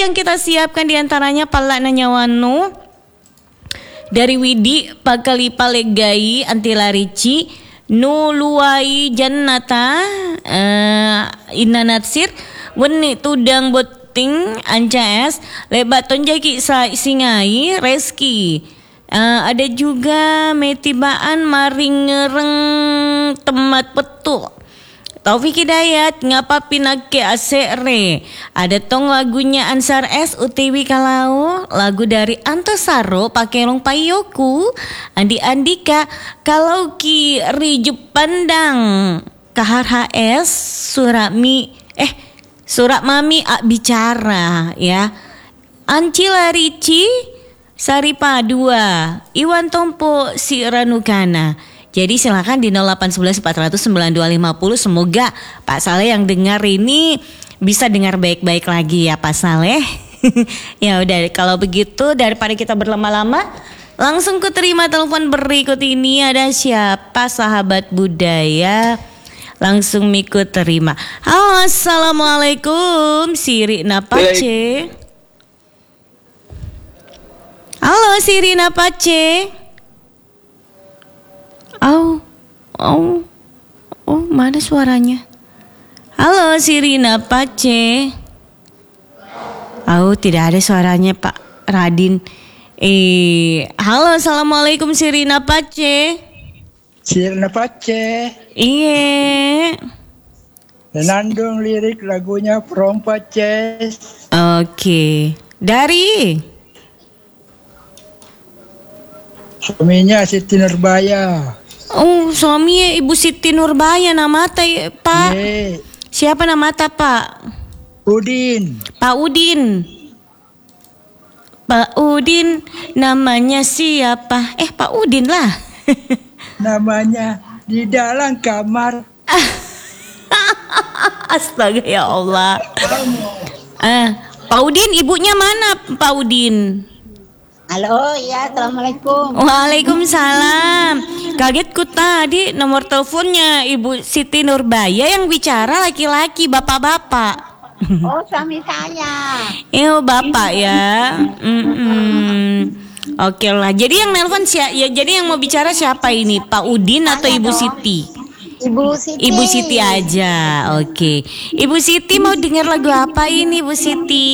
yang kita siapkan diantaranya pala nanyawanu dari Widi Pakalipa Legai Antila Rici Nuluai Jannata Inna Natsir Weni Tudang Boting Anca S Lebat Tonjaki Singai Reski. Ada juga Metibaan Maring Ngereng Temat Petu Taufik Hidayat ngapa pinake asere. Ada tong lagunya Ansar S UTW Kalau, lagu dari Antasaro Pakelong Payoku, Andi Andika Kalau Ki Rijup Pandang, Kahar HS Surat Mami Ak Bicara ya. Ancila Rici Saripa 2 Iwan Tompo Si Ranukana. Jadi silakan di 0811 400 9250. Semoga Pak Saleh yang dengar ini bisa dengar baik-baik lagi ya Pak Saleh. Ya udah kalau begitu daripada kita berlama-lama, langsung ku terima telepon berikut ini. Ada siapa sahabat budaya? Langsung ikut terima. Halo, assalamualaikum Siri Napace. Halo Siri Napace. Mana suaranya? Halo Sirina Pace. Tidak ada suaranya Pak Radin. Halo, assalamualaikum Sirina Pace. Sirina Pace. Iya. Senandung lirik lagunya From Paces. Oke. Dari suaminya Siti Nurbaya. Suaminya Ibu Siti Nurbaya nama Pak. Ye. Siapa nama Pak? Udin. Pak Udin. Pak Udin namanya siapa? Pak Udin lah. Namanya di dalam kamar. Astaga ya Allah. Pak Udin, ibunya mana Pak Udin? Halo, ya, assalamualaikum. Waalaikumsalam. Kagetku tadi nomor teleponnya Ibu Siti Nurbaya yang bicara laki-laki, bapak-bapak. Oh, suami saya. Bapak ya. Oke lah. Jadi yang nelpon jadi yang mau bicara siapa ini? Pak Udin atau Ibu Siti? Ibu Siti. Ibu Siti aja. Oke. Ibu Siti mau dengar lagu apa ini, Ibu Siti?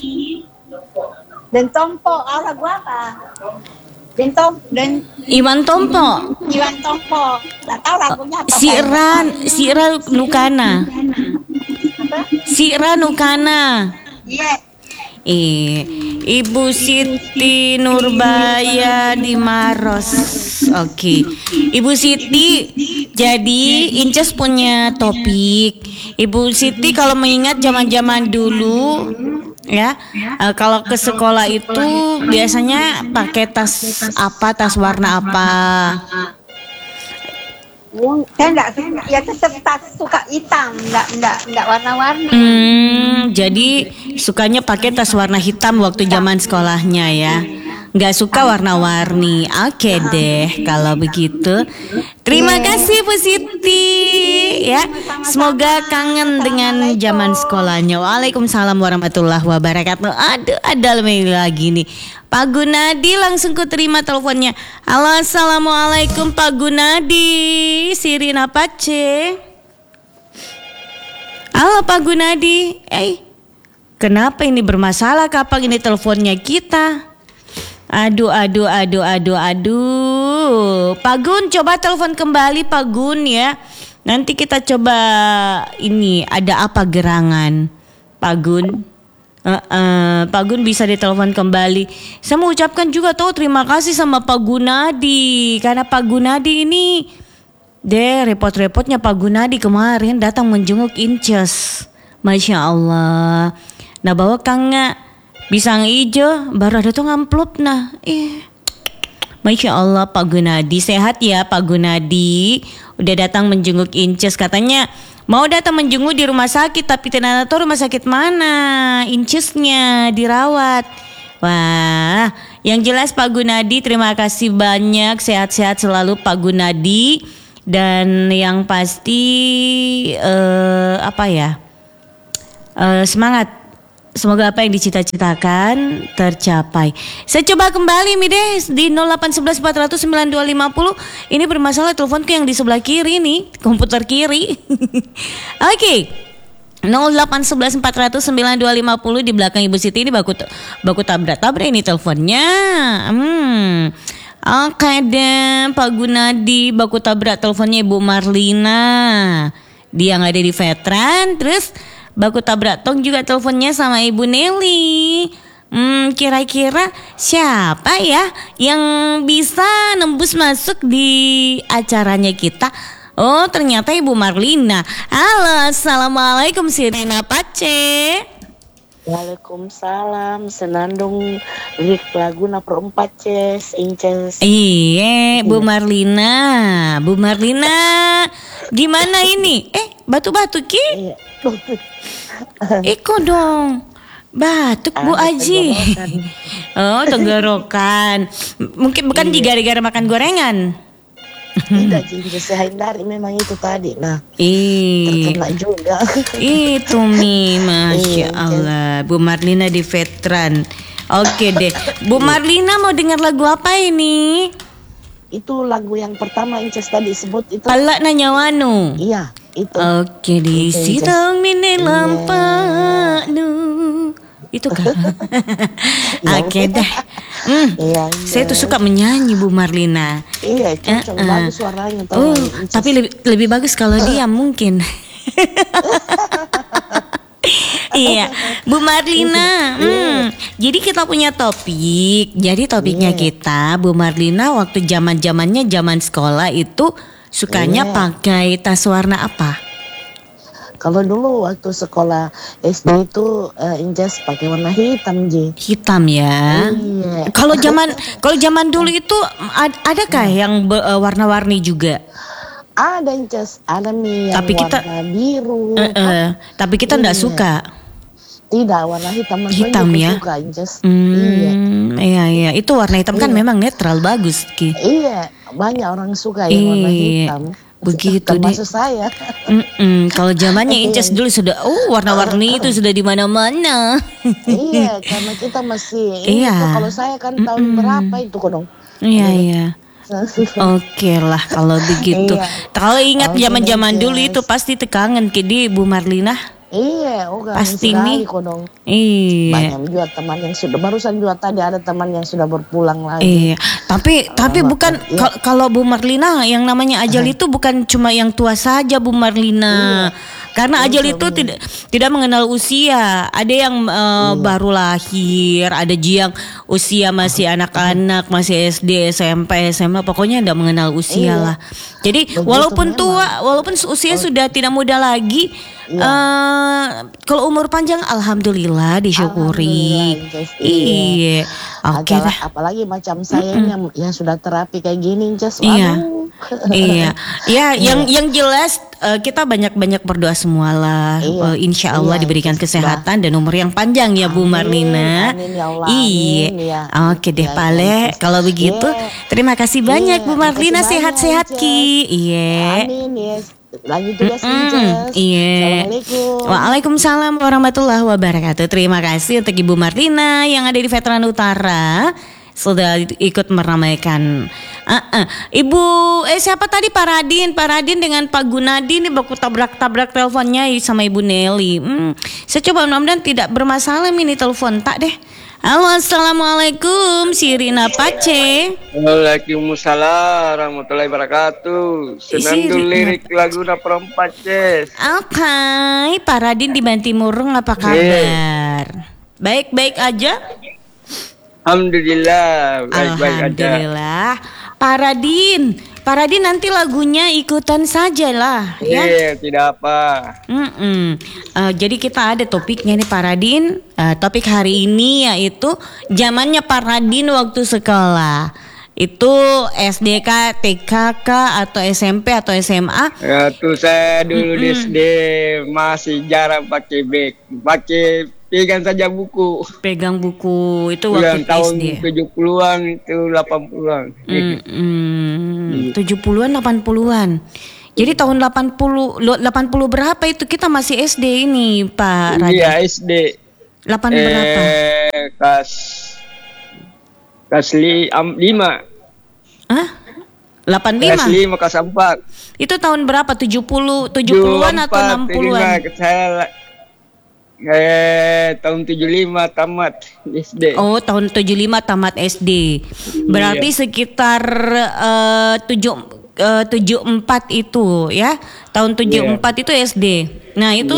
Dan Tompo, lagu apa? Iwan Tompo. Nggak tahu lagunya apa. Sira Nukana. Sira Nukana. Iya. Ibu Siti Nurbaya di Maros. Oke. Ibu Siti, jadi Inces punya topik. Ibu Siti kalau mengingat zaman-zaman dulu ya, kalau ke sekolah itu biasanya pakai tas apa, tas warna apa? Saya enggak, ya tetap suka hitam, enggak warna-warni. Jadi sukanya pakai tas warna hitam waktu zaman sekolahnya ya. Nggak suka warna-warni. Oke deh kalau begitu. Terima kasih Bu Siti ya. Semoga kangen dengan zaman sekolahnya. Waalaikumsalam warahmatullahi wabarakatuh. Aduh, ada lagi nih. Pak Gunadi, langsung ku terima teleponnya. Halo, assalamualaikum Pak Gunadi. Sirina Pace. Halo Pak Gunadi. Kenapa ini bermasalah kapan ini teleponnya kita? Aduh. Pak Gun, coba telepon kembali Pak Gun ya. Nanti kita coba ini ada apa gerangan Pak Gun. Pak Gun bisa ditelepon kembali. Saya mau ucapkan juga terima kasih sama Pak Gunadi. Karena Pak Gunadi ini repot-repotnya Pak Gunadi kemarin datang menjenguk Inces. Masya Allah. Nah bawa kangga pisang hijau baru ada tuh amplop nah. Masya Allah Pak Gunadi, sehat ya Pak Gunadi. Udah datang menjenguk Inces, katanya mau datang menjenguk di rumah sakit, tapi ternyata tuh rumah sakit mana Incesnya dirawat. Wah, yang jelas Pak Gunadi terima kasih banyak, sehat-sehat selalu Pak Gunadi. Dan yang pasti semangat Semoga apa yang dicita-citakan tercapai. Saya coba kembali Mides di 0811 400 9250. Ini bermasalah teleponku yang di sebelah kiri nih, komputer kiri. Oke. 0811 400 9250 di belakang Ibu Siti ini baku tabrak-tabrak ini teleponnya. Oke deh, Pak Gunadi baku tabrak teleponnya Ibu Marlina. Dia yang ada di veteran, terus baku tabrak tong juga teleponnya sama Ibu Nelly. Kira-kira siapa ya yang bisa nembus masuk di acaranya kita? Oh, ternyata Ibu Marlina. Halo, assalamualaikum Sirina Pace. Waalaikumsalam, Senandung lirik lagu na perempat ces, inces. Iya, Bu Marlina. Bu Marlina, gimana ini? Batu-batu ki? Iya. Iko dong. Batuk Bu Aji. Oh, tenggorokan. Mungkin bukan gara-gara makan gorengan. Tidak, inces saya hindari memang itu tadi. Nah, Ih, terkena juga. itu Mi, Masya Iya, Allah. Bu Marlina di veteran. Oke deh. Bu Marlina mau dengar lagu apa ini? Itu lagu yang pertama inces tadi sebut itu. Palak nanya wanu. Iya, itu. Oke, di Itu, sitang mine lampanu. Itu kan. Oke deh. Iya, Saya tuh suka menyanyi Bu Marlina. iya, cocok bagus suaranya Oh, tahu. Inces. tapi lebih bagus kalau diam mungkin. Iya, Bu Marlina. Jadi kita punya topik. Jadi topiknya kita, Bu Marlina, waktu zaman sekolah itu sukanya pakai tas warna apa? Kalau dulu waktu sekolah SD itu inces pakai warna hitam, Ji. Hitam ya. Iya. Kalau zaman dulu itu adakah yang warna-warni juga? Ada inces, ada nih yang Tapi kita- warna biru. Tapi kita enggak Iya. suka. Tidak, warna hitam Hitam ya? suka inces. Iya. Iya. Itu warna hitam kan memang netral bagus Ki. Iya, banyak orang suka yang warna Iya, hitam. begitu Termasuk saya. Kalau zamannya Inces dulu sudah warna-warni itu sudah di mana-mana. Iya, karena kita masih Iya. itu kalau saya kan tahun berapa itu kodong. Iya. Oke lah kalau begitu. Iya. Kalau ingat Oke, zaman-zaman dulu yes. itu pasti kangen Ki di Bu Marlina. Iya, Pasti sekali nih. kodong. Iya. Banyak juga teman yang sudah barusan juga tadi ada teman yang sudah berpulang lagi. Iya, tapi bukan kalau Bu Marlina yang namanya ajal itu bukan cuma yang tua saja Bu Marlina. Karena ajal itu tidak mengenal usia. Ada yang baru lahir, ada yang usia masih anak-anak, masih SD, SMP, SMA, pokoknya tidak mengenal usia lah. Jadi walaupun tua, walaupun usia sudah tidak muda lagi, kalau umur panjang alhamdulillah disyukuri. Alhamdulillah, Inces. Iya. Oke dah. Apalagi macam saya ini yang sudah terapi kayak gini, Inces. Iya. Waduh. Iya, ya yang jelas kita banyak berdoa semualah. Iya. Insya Allah Iya, diberikan Inces, kesehatan dan umur yang panjang ya Bu Marlina. Amin ya Allah. Iya. Amin, ya. Oke deh Ya, Pale. Inces. Kalau begitu, Iya. terima kasih banyak Iya, Bu Marlina. makasih Sehat-sehat banyak, Ki. Iya. Amin, yes. Lanjut tugas, Inces. Iya. Assalamualaikum. Waalaikumsalam warahmatullahi wabarakatuh. Terima kasih untuk Ibu Marlina yang ada di Veteran Utara sudah ikut meramaikan. Ibu siapa tadi Pak Radin dengan Pak Gunadi nih baku tabrak teleponnya sama Ibu Nelly. Saya coba mudah-mudahan tidak bermasalah ini telepon tak deh. Halo, assalamualaikum, Sirina Pace. Waalaikumsalam warahmatullahi wabarakatuh. Senandung lirik lagu na perempat ces. Oke, Pak Radin di Bantimurung apa kabar? Baik-baik aja? Alhamdulillah, baik-baik aja. Alhamdulillah. Pak Radin nanti lagunya ikutan saja lah ya. Iya, tidak apa. Jadi kita ada topiknya nih Pak Radin. Topik hari ini yaitu zamannya Pak Radin waktu sekolah. Itu SDK, TKK atau SMP atau SMA? Ya, tuh saya dulu di SD masih jarang pakai beg, pakai pegang saja buku. Pegang buku itu waktu Yang tahun SD. 70-an itu 80-an. 70-an 80-an. Jadi tahun 80 berapa itu kita masih SD ini Pak Radin? Iya, SD. 8 berapa? Kelas 5. Hah? 85? Kelas 5 kelas 4. Itu tahun berapa? 70-an atau 60-an? Saya tahun 75 tamat SD. Oh, tahun 75 tamat SD. Berarti sekitar 74 itu ya. Tahun 74 itu SD. Nah, itu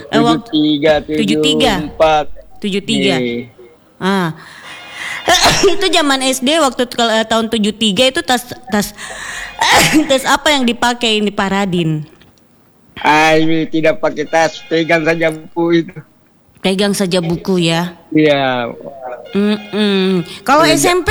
73. 73. Ah. Itu zaman SD waktu tahun 73 itu tas tes apa yang dipakai ini Pak Radin? Ini tidak pakai tas, pegang saja buku itu. Pegang saja buku ya. Iya. Kalau SMP?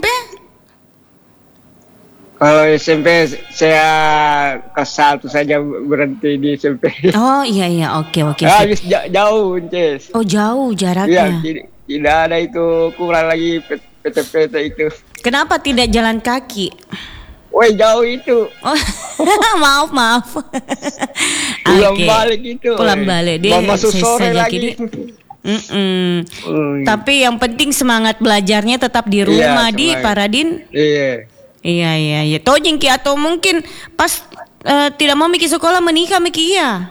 Kalau SMP saya kelas 1 saja berhenti di SMP. Oh iya oke. Habis jauh, Cis. Oh jauh jaraknya. Iya, tidak ada itu, kurang lagi PT itu. Kenapa tidak jalan kaki? Woi, jauh itu. Oh, maaf. Pulang balik itu. Pulang balik dia. Mau masuk sore lagi. Tapi yang penting semangat belajarnya tetap di rumah di Pak Radin. Iya. Tojing ki atau mungkin pas tidak mau mikir sekolah menikah Miki ya.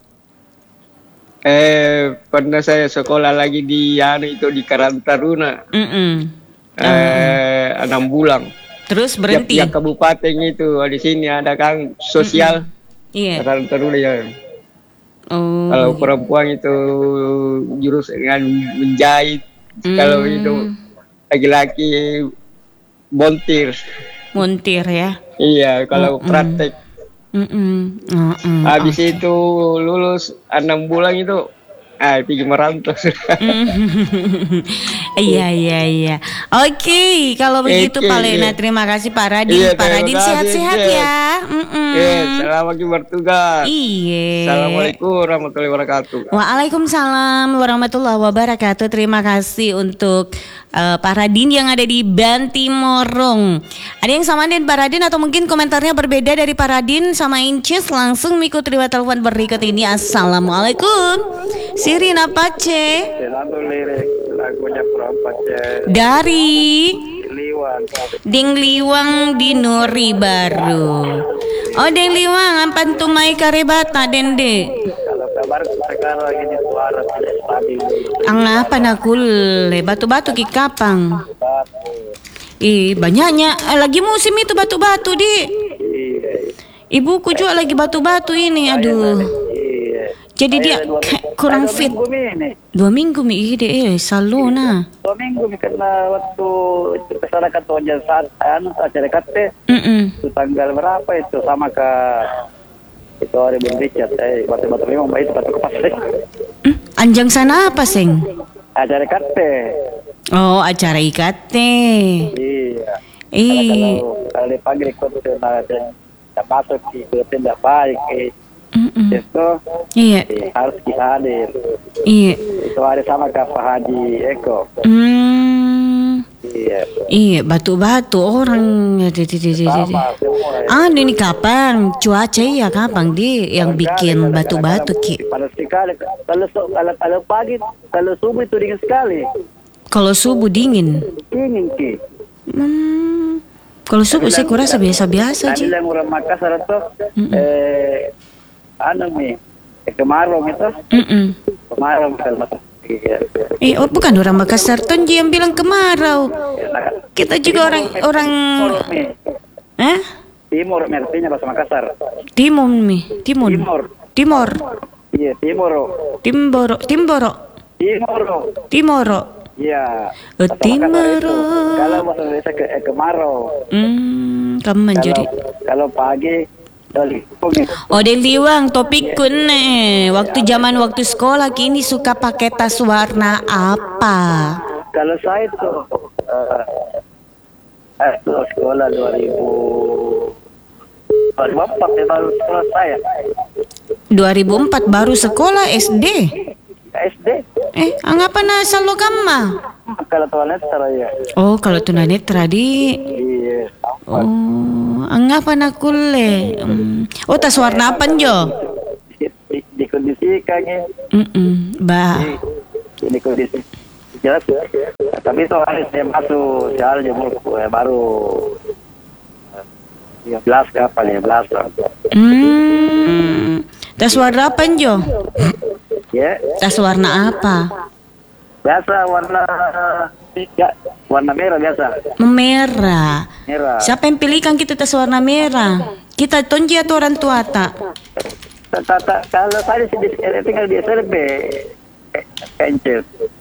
Pernah saya sekolah lagi di di Karangtaruna. 6 bulan. Terus berhenti. Tiap kabupaten itu di sini ada kan sosial. Iya. Karangtaruna ya. Oh. Kalau perempuan itu jurus dengan menjahit. Kalau itu laki-laki montir ya. Iya, kalau praktek. Habis itu lulus 6 bulan itu pergi merantau. Iya. Oke, kalau begitu Pak Lena, terima kasih Pak Radin. Iya, Pak Radin sehat-sehat ya. Selamat bertugas. Iya. Assalamualaikum warahmatullahi wabarakatuh. Waalaikumsalam warahmatullahi wabarakatuh. Terima kasih untuk Pak Radin yang ada di Bantimorong. Ada yang sama dengan Pak Radin atau mungkin komentarnya berbeda dari Pak Radin sama Inces? Langsung mengikuti telepon berikut ini. Assalamualaikum. Sirina Pace. Lagunya Pace. Dari Ding Liwang di Nuri Baru. Oh Ding Liwang ampan tumai karebata dende. Kalau kabar sekarang ini suara tidak stabil. Ang apa nakule batu-batu ki kapang. Banyaknya lagi musim itu batu-batu di. Ibuku juga lagi batu-batu ini, aduh. Jadi dia kurang fit. 2 minggu mi ide selalu nah. 2 minggu karena waktu kesana ke Tonjan saat acara KT. Itu tanggal berapa itu sama ke itu hari Ben Richard batu-batu memang baik batu kepas. Anjang sana apa seng? Acara KT. Oh acara IKT. Iya. Kalau di pagi ikut ada masuk di tidak baik. Itu harus hadir. Iya. Itu hari sama Kak Pak Haji Eko. Iya, batu-batu orang. Ini kapan cuaca ya kapan yang bikin batu-batu ki? Panas sekali. Kalau pagi, kalau subuh itu dingin sekali. Kalau subuh dingin. Dingin ki. Kalau subuh saya kurasa biasa-biasa aja. Ada yang orang Makassar itu kemarau itu. Kemarau kalau bukan orang Makassar Tonji yang bilang kemarau. Kita juga orang Timur artinya bahasa Makassar. Timur. Iya, Timoro. Iya. Timoro. Kalau bahasa Indonesia kemarau. Kamu jadi. Kalau pagi Del Liwang topikku nih. Waktu sekolah kini suka pakai tas warna apa? Kalau saya tuh sekolah 2004 baru sekolah saya. 2004 baru sekolah SD. SD. Anggapan asal lo kamma? Kalau tunanetra ya. Oh, kalau tunanetra di. Iya. Oh, anggapan aku le. Oh, tas warna apa Jo? Dikondisikan ya. ini kondisi jelas. Tapi itu hari saya masuk jalan jemur baru 15 kapan ya 15. Tas warna apa Jo? Ya. Tas warna apa? Biasa warna merah biasa. Merah. Merah. Siapa yang pilihkan kita tas warna merah? Kita tonji atau orang tua tak? Kalau saya tinggal di SLB Kencet.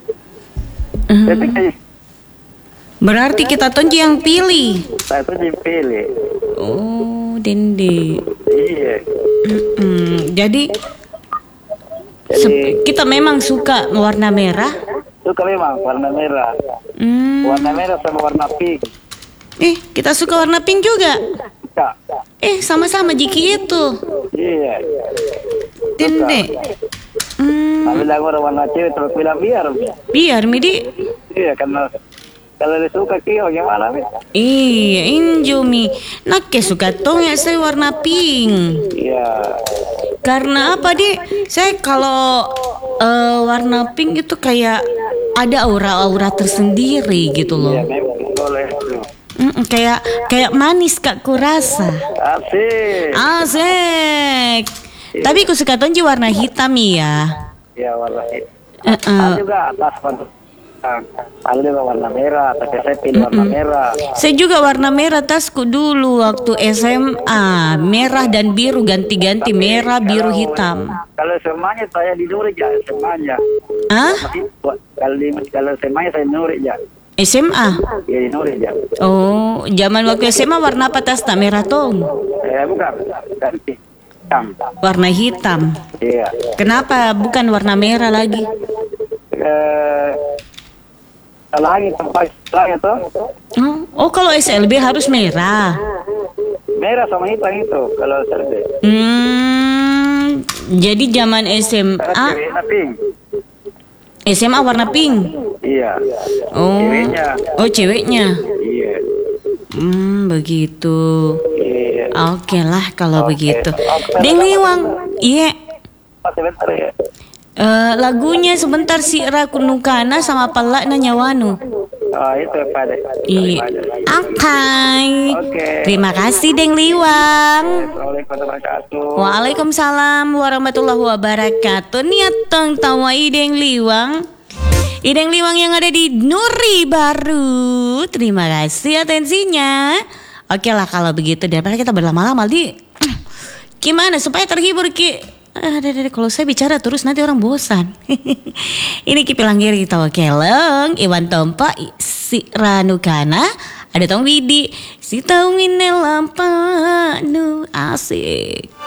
Berarti kita tonji yang pilih. Saya tuh dipilih. Oh, Dende. Iya. Jadi kita memang suka warna merah. Suka memang warna merah. Warna merah sama warna pink. Kita suka warna pink juga. Suka. Sama-sama Jiki itu. Iya. Dende. Tapi lagu warna cewek terus bilang biar. Midi. Iya, karena kalau dia suka kio gimana nih? Iya, Injumi. Nak suka tong ya saya warna pink. Iya. Karena apa saya kalau warna pink itu kayak ada aura-aura tersendiri gitu loh. Iya, memang boleh. Kayak manis Kak kurasa. Asik. Tapi aku suka tonji warna hitam ya. Iya, warna hitam. Ada juga atas ada juga warna merah, tapi saya pilih warna merah. Saya juga warna merah tasku dulu waktu SMA, merah dan biru ganti-ganti, merah biru hitam. Kalau semuanya saya di Nuri aja, semuanya. Kalau semuanya saya Nuri aja. SMA? Iya di Nuri aja. Oh, zaman waktu SMA warna apa tas tak merah tong? Bukan, ganti. Hitam. Warna hitam. Iya. Kenapa bukan warna merah lagi? Langit tempat langit tuh. Oh, kalau SLB harus merah. Merah sama hitam itu kalau SLB. Jadi zaman SMA. SMA warna pink. Iya. Oh. Ceweknya. Oh, ceweknya. Iya. Begitu. Iya. Oke lah kalau begitu. Deng Liwang. Iya. Sebentar ya. Lagunya sebentar si Rakunukana sama Palak Nyawanu. Itu pada. Iya. Oke. Terima kasih Deng Liwang. Waalaikumsalam warahmatullahi wabarakatuh. Niat tong tawa Deng Liwang. Deng Liwang yang ada di Nuri Baru. Terima kasih atensinya. Oke lah kalau begitu daripada kita berlama-lama gimana supaya terhibur kalau saya bicara terus nanti orang bosan. Ini kipilanggir kita wakeleng Iwan Tompa si Ranukana ada tong Widi si tawin lampa nu asik.